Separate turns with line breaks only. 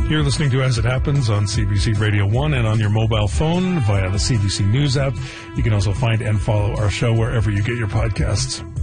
You're listening to As It Happens on CBC Radio 1 and on your mobile phone via the CBC News app. You can also find and follow our show wherever you get your podcasts.